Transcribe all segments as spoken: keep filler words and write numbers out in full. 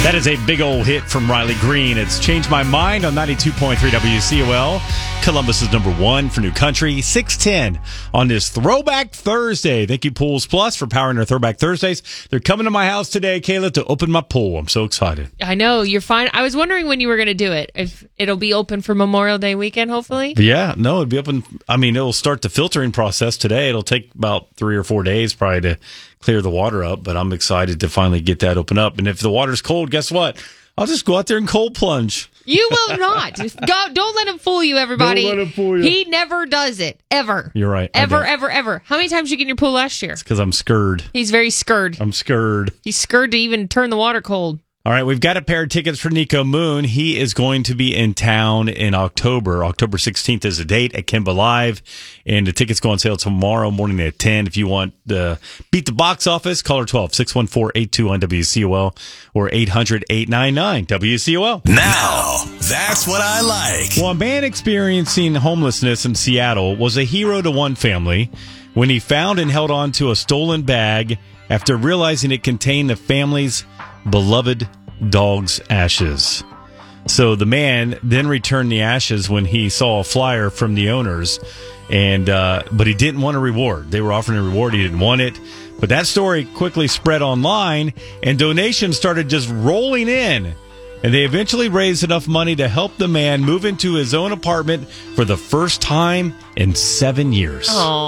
That is a big old hit from Riley Green. It's Changed My Mind on ninety-two point three W C O L. Columbus is number one for New Country. six ten on this Throwback Thursday. Thank you, Pools Plus, for powering our Throwback Thursdays. They're coming to my house today, Kayla, to open my pool. I'm so excited. I know. You're fine. I was wondering when you were going to do it. If it'll be open for Memorial Day weekend, hopefully? Yeah, no, it'll be open. I mean, it'll start the filtering process today. It'll take about three or four days probably to clear the water up, but I'm excited to finally get that open up. And if the water's cold, guess what? I'll just go out there and cold plunge. You will not. Go, don't let him fool you, everybody. Don't let him fool you. He never does it. Ever. You're right. Ever, ever, ever. How many times did you get in your pool last year? It's because I'm scared. He's very scared. I'm scared. He's scared to even turn the water cold. All right, we've got a pair of tickets for Nico Moon. He is going to be in town in October. October sixteenth is the date at Kimba Live, and the tickets go on sale tomorrow morning at ten. If you want to beat the box office, call her twelve, six one four, eight two on W C O L or eight hundred, eight nine nine, W C O L. Now, that's what I like. Well, a man experiencing homelessness in Seattle was a hero to one family when he found and held on to a stolen bag after realizing it contained the family's beloved dog's ashes. So the man then returned the ashes when he saw a flyer from the owners, and uh, but he didn't want a reward. They were offering a reward. He didn't want it. But that story quickly spread online, and donations started just rolling in. And they eventually raised enough money to help the man move into his own apartment for the first time in seven years.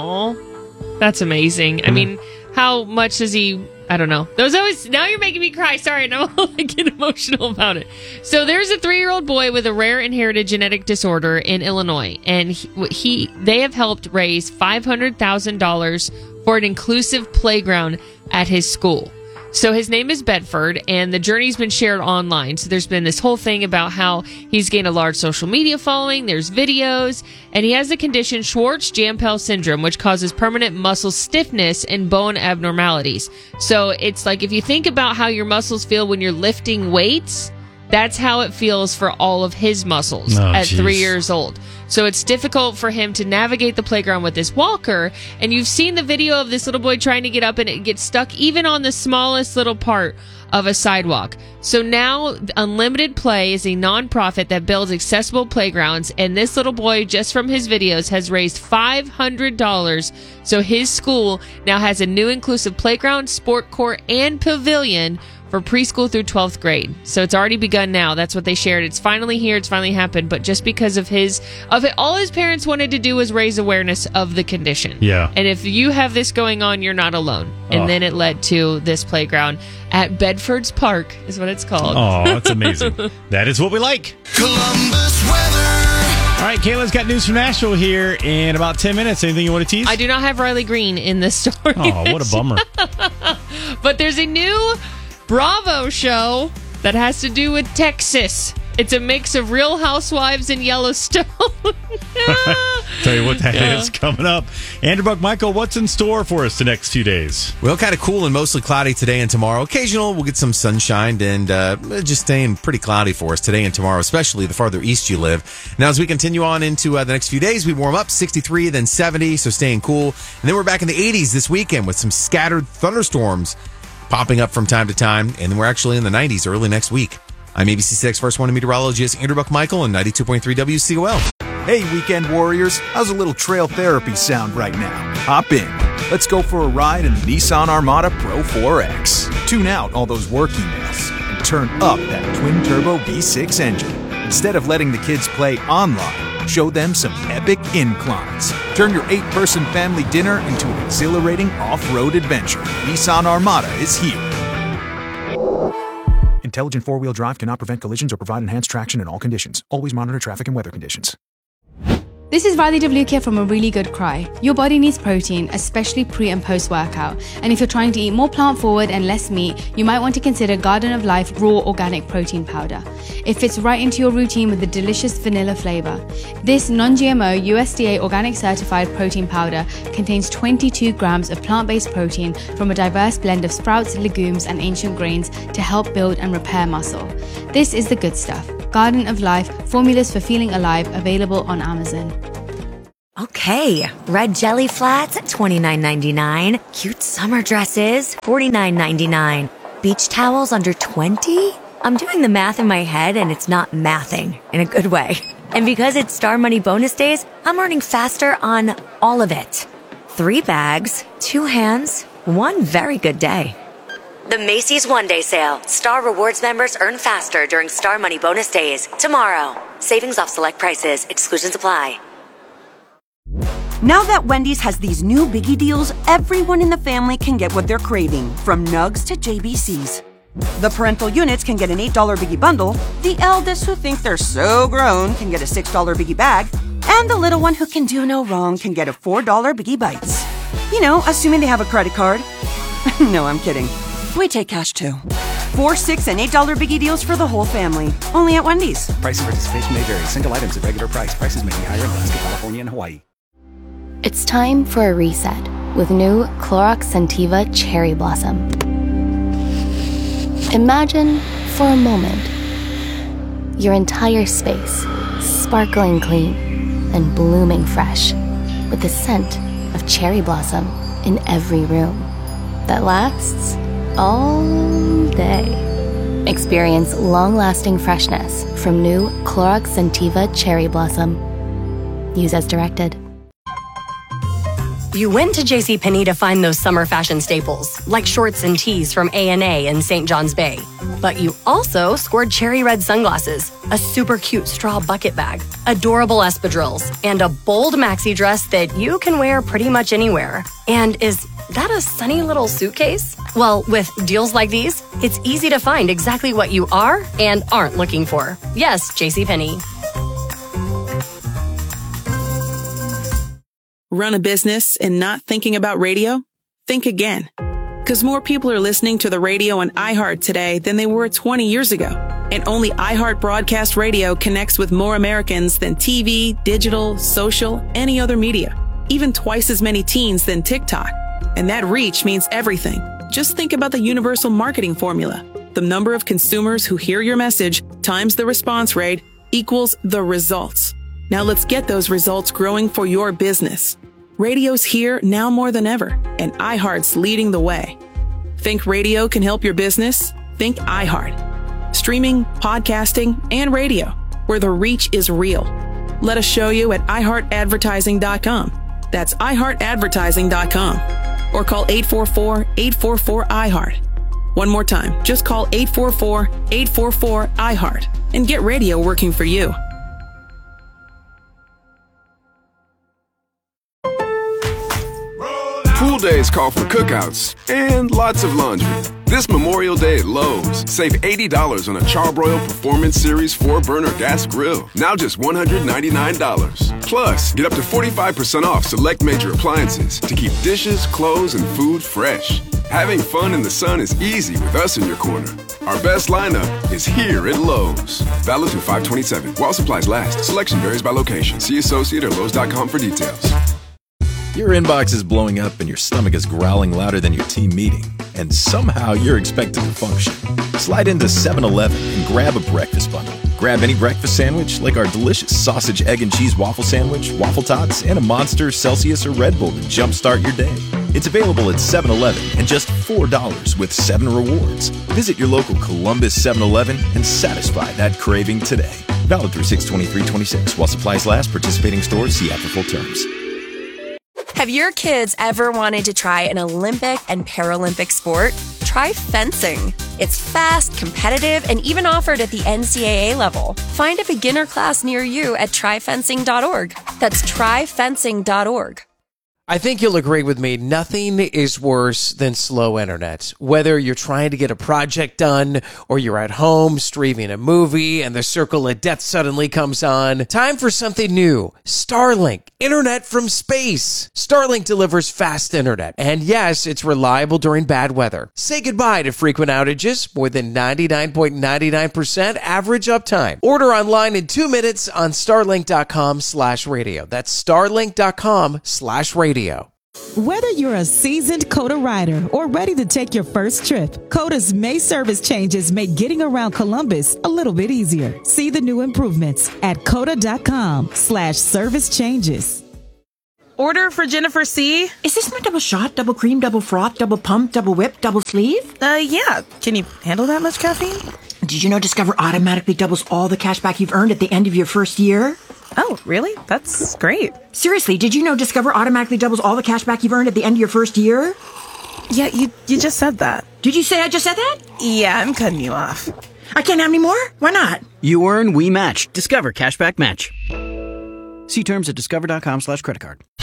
Oh, that's amazing. Mm-hmm. I mean, how much does he... I don't know. Those always now you're making me cry. Sorry, and I'm I get emotional about it. So there's a three-year-old boy with a rare inherited genetic disorder in Illinois, and he, he they have helped raise five hundred thousand dollars for an inclusive playground at his school. So his name is Bedford, and the journey's been shared online. So there's been this whole thing about how he's gained a large social media following. There's videos, and he has the condition Schwartz-Jampel syndrome, which causes permanent muscle stiffness and bone abnormalities. So it's like if you think about how your muscles feel when you're lifting weights, that's how it feels for all of his muscles oh, at geez. three years old. So it's difficult for him to navigate the playground with this walker. And you've seen the video of this little boy trying to get up, and it gets stuck even on the smallest little part of a sidewalk. So now Unlimited Play is a nonprofit that builds accessible playgrounds. And this little boy, just from his videos, has raised five hundred dollars. So his school now has a new inclusive playground, sport court, and pavilion for preschool through twelfth grade. So it's already begun now. That's what they shared. It's finally here. It's finally happened. But just because of his, of it, all his parents wanted to do was raise awareness of the condition. Yeah. And if you have this going on, you're not alone. And oh. then it led to this playground at Bedford's Park is what it's called. Oh, that's amazing. That is what we like. Columbus weather. All right, Kayla's got news from Nashville here in about ten minutes. Anything you want to tease? I do not have Riley Green in this story. Oh, what a bummer. But there's a new Bravo show that has to do with Texas. It's a mix of Real Housewives and Yellowstone. Tell you what that yeah. is coming up. Andrew Buck, Michael, what's in store for us the next few days? Well, kind of cool and mostly cloudy today and tomorrow. Occasional, we'll get some sunshine and uh, just staying pretty cloudy for us today and tomorrow, especially the farther east you live. Now, as we continue on into uh, the next few days, we warm up sixty-three, then seventy, so staying cool. And then we're back in the eighties this weekend with some scattered thunderstorms popping up from time to time. And then we're actually in the nineties early next week. I'm A B C six First One meteorologist Andrew Buck Michael on ninety-two point three W C O L. Hey, weekend warriors. How's a little trail therapy sound right now? Hop in. Let's go for a ride in the Nissan Armada Pro four X. Tune out all those work emails and turn up that twin-turbo V six engine. Instead of letting the kids play online, show them some epic inclines. Turn your eight-person family dinner into an exhilarating off-road adventure. Nissan Armada is here. Intelligent four-wheel drive cannot prevent collisions or provide enhanced traction in all conditions. Always monitor traffic and weather conditions. This is Riley W. here from A Really Good Cry. Your body needs protein, especially pre and post workout. And if you're trying to eat more plant forward and less meat, you might want to consider Garden of Life Raw Organic Protein Powder. It fits right into your routine with a delicious vanilla flavor. This non-G M O U S D A organic certified protein powder contains twenty-two grams of plant-based protein from a diverse blend of sprouts, legumes, and ancient grains to help build and repair muscle. This is the good stuff. Garden of Life, formulas for feeling alive, available on Amazon. Okay, red jelly flats at twenty-nine ninety-nine. Cute summer dresses, forty-nine ninety-nine. Beach towels under twenty? I'm doing the math in my head and it's not mathing in a good way. And because it's Star Money bonus days, I'm earning faster on all of it. Three bags, two hands, one very good day. The Macy's One Day Sale. Star Rewards members earn faster during Star Money bonus days. Tomorrow. Savings off select prices. Exclusions apply. Now that Wendy's has these new biggie deals, everyone in the family can get what they're craving, from nugs to J B Cs. The parental units can get an eight dollar biggie bundle, the eldest who think they're so grown can get a six dollar biggie bag, and the little one who can do no wrong can get a four dollar biggie bites. You know, assuming they have a credit card. No, I'm kidding. We take cash too. Four, six, and eight dollar biggie deals for the whole family. Only at Wendy's. Price and participation may vary. Single items at regular price. Prices may be higher in Alaska, California, and Hawaii. It's time for a reset with new Clorox Scentiva Cherry Blossom. Imagine, for a moment, your entire space sparkling clean and blooming fresh with the scent of cherry blossom in every room that lasts all day. Experience long-lasting freshness from new Clorox Scentiva Cherry Blossom. Use as directed. You went to JCPenney to find those summer fashion staples, like shorts and tees from A and A in Saint John's Bay. But you also scored cherry red sunglasses, a super cute straw bucket bag, adorable espadrilles, and a bold maxi dress that you can wear pretty much anywhere. And is that a sunny little suitcase? Well, with deals like these, it's easy to find exactly what you are and aren't looking for. Yes, JCPenney. Run a business and not thinking about radio? Think again. Because more people are listening to the radio on iHeart today than they were twenty years ago. And only iHeart Broadcast Radio connects with more Americans than T V, digital, social, any other media. Even twice as many teens than TikTok. And that reach means everything. Just think about the universal marketing formula. The number of consumers who hear your message times the response rate equals the results. Now let's get those results growing for your business. Radio's here now more than ever, and iHeart's leading the way. Think radio can help your business? Think iHeart. Streaming, podcasting, and radio, where the reach is real. Let us show you at i heart advertising dot com. That's i heart advertising dot com. Or call eight four four, eight four four, I heart. One more time, just call eight four four, eight four four, I heart and get radio working for you. Pool days call for cookouts and lots of laundry. This Memorial Day at Lowe's, save eighty dollars on a Charbroil Performance Series four burner gas grill. Now just one hundred ninety-nine dollars. Plus, get up to forty-five percent off select major appliances to keep dishes, clothes, and food fresh. Having fun in the sun is easy with us in your corner. Our best lineup is here at Lowe's. Valid through five twenty-seven. While supplies last. Selection varies by location. See associate or lowes dot com for details. Your inbox is blowing up and your stomach is growling louder than your team meeting, and somehow you're expected to function. Slide into seven eleven and grab a breakfast bundle. Grab any breakfast sandwich like our delicious sausage, egg, and cheese waffle sandwich, waffle tots, and a Monster, Celsius, or Red Bull to jumpstart your day. It's available at seven eleven and just four dollars with seven rewards. Visit your local Columbus seven eleven and satisfy that craving today. Valid through six twenty-three twenty-six. While supplies last, participating stores, see app for full terms. Have your kids ever wanted to try an Olympic and Paralympic sport? Try fencing. It's fast, competitive, and even offered at the N C double A level. Find a beginner class near you at try fencing dot org. That's try fencing dot org. I think you'll agree with me. Nothing is worse than slow internet. Whether you're trying to get a project done or you're at home streaming a movie and the circle of death suddenly comes on. Time for something new. Starlink. Internet from space. Starlink delivers fast internet. And yes, it's reliable during bad weather. Say goodbye to frequent outages. More than ninety-nine point nine nine percent average uptime. Order online in two minutes on starlink dot com slash radio. That's starlink dot com slash radio. Whether you're a seasoned Coda rider or ready to take your first trip, Coda's May service changes make getting around Columbus a little bit easier. See the new improvements at coda dot com slash service changes. Order for Jennifer C. Is this my double shot, double cream, double froth, double pump, double whip, double sleeve? Uh, yeah. Can you handle that much caffeine? Did you know Discover automatically doubles all the cash back you've earned at the end of your first year? Oh, really? That's great. Seriously, did you know Discover automatically doubles all the cash back you've earned at the end of your first year? Yeah, you you just said that. Did you say I just said that? Yeah, I'm cutting you off. I can't have any more? Why not? You earn, we match. Discover Cashback Match. See terms at discover.com slash credit card.